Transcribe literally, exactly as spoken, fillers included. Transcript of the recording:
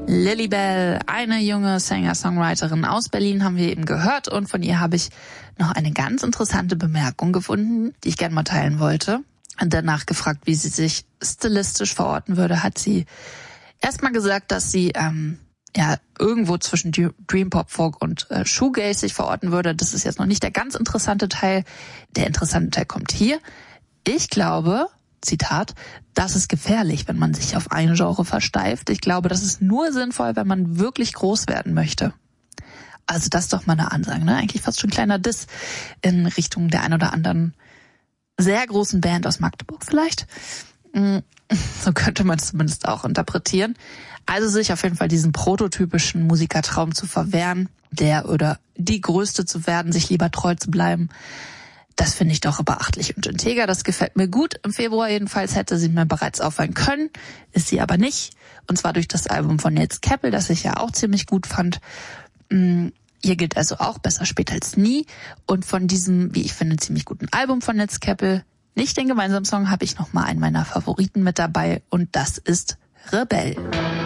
Lilybell, eine junge Singer-Songwriterin aus Berlin, haben wir eben gehört, und von ihr habe ich noch eine ganz interessante Bemerkung gefunden, die ich gerne mal teilen wollte. Und danach gefragt, wie sie sich stilistisch verorten würde, hat sie erstmal gesagt, dass sie ähm, ja irgendwo zwischen Dream Pop, Folk und äh, Shoegaze sich verorten würde. Das ist jetzt noch nicht der ganz interessante Teil. Der interessante Teil kommt hier. Ich glaube, Zitat, das ist gefährlich, wenn man sich auf ein Genre versteift. Ich glaube, das ist nur sinnvoll, wenn man wirklich groß werden möchte. Also das ist doch mal eine Ansage, ne? Eigentlich fast schon ein kleiner Diss in Richtung der ein oder anderen sehr großen Band aus Magdeburg vielleicht. So könnte man es zumindest auch interpretieren. Also sich auf jeden Fall diesen prototypischen Musikertraum zu verwehren, der oder die Größte zu werden, sich lieber treu zu bleiben. Das finde ich doch beachtlich und integer. Das gefällt mir gut. Im Februar jedenfalls hätte sie mir bereits auffallen können, ist sie aber nicht. Und zwar durch das Album von Nils Keppel, das ich ja auch ziemlich gut fand. Hier gilt also auch besser später als nie. Und von diesem, wie ich finde, ziemlich guten Album von Nils Keppel, nicht den gemeinsamen Song, habe ich noch mal einen meiner Favoriten mit dabei. Und das ist Rebell.